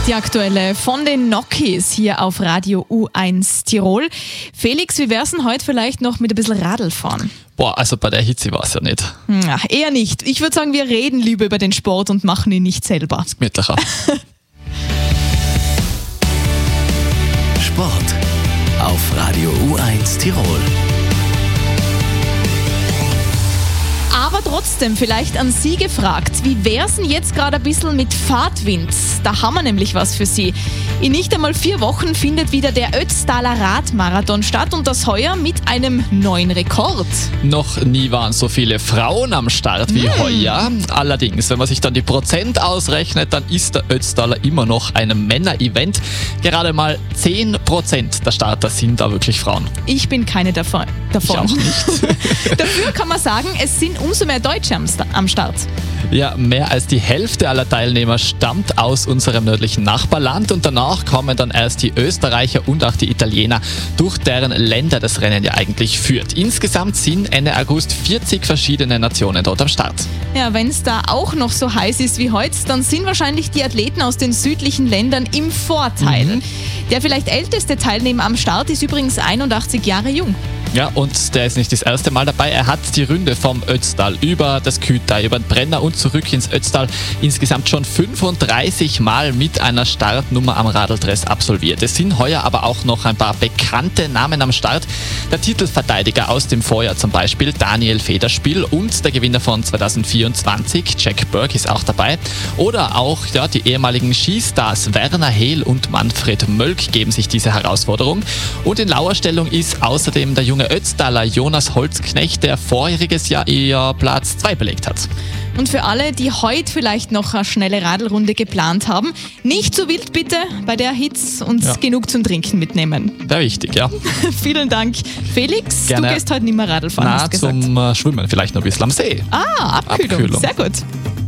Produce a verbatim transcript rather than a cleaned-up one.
Die aktuelle von den Nokis hier auf Radio U eins Tirol. Felix, wie wär's denn heute vielleicht noch mit ein bisschen Radl fahren? Boah, also bei der Hitze war es ja nicht. Na, eher nicht. Ich würde sagen, wir reden lieber über den Sport und machen ihn nicht selber. Ist gemütlicher. Sport auf Radio U eins Tirol. Aber trotzdem, vielleicht an Sie gefragt, wie wär's denn jetzt gerade ein bisschen mit Fahrtwind? Da haben wir nämlich was für Sie. In nicht einmal vier Wochen findet wieder der Ötztaler Radmarathon statt und das heuer mit einem neuen Rekord. Noch nie waren so viele Frauen am Start wie Mm. heuer. Allerdings, wenn man sich dann die Prozent ausrechnet, dann ist der Ötztaler immer noch ein Männer-Event. Gerade mal zehn Prozent der Starter sind da wirklich Frauen. Ich bin keine davon. davon. Ich auch nicht. Dafür kann man sagen, es sind umso mehr Deutsche am, Sta- am Start. Ja, mehr als die Hälfte aller Teilnehmer stammt aus unserem nördlichen Nachbarland und danach kommen dann erst die Österreicher und auch die Italiener, durch deren Länder das Rennen ja eigentlich führt. Insgesamt sind Ende August vierzig verschiedene Nationen dort am Start. Ja, wenn es da auch noch so heiß ist wie heute, dann sind wahrscheinlich die Athleten aus den südlichen Ländern im Vorteil. Mhm. Der vielleicht älteste Teilnehmer am Start ist übrigens einundachtzig Jahre jung. Ja, und der ist nicht das erste Mal dabei. Er hat die Runde vom Ötztal über das Kühtai, über den Brenner und zurück ins Ötztal insgesamt schon fünfunddreißig Mal mit einer Startnummer am Radldress absolviert. Es sind heuer aber auch noch ein paar bekannte Namen am Start. Der Titelverteidiger aus dem Vorjahr zum Beispiel, Daniel Federspiel, und der Gewinner von zweitausendvierundzwanzig, Jack Burke, ist auch dabei. Oder auch ja, die ehemaligen Skistars Werner Hehl und Manfred Mölk geben sich diese Herausforderung. Und in Lauerstellung ist außerdem der junge Ötztaler Jonas Holzknecht, der vorjähriges Jahr eher Platz zwei belegt hat. Und für alle, die heute vielleicht noch eine schnelle Radlrunde geplant haben, nicht so wild bitte bei der Hitze und Ja. genug zum Trinken mitnehmen. Wäre wichtig, ja. Vielen Dank. Felix, Gerne. du gehst heute nicht mehr Radl fahren, Na, hast gesagt. zum äh, Schwimmen vielleicht noch ein bisschen am See. Ah, Abkühlung. Abkühlung. Sehr gut.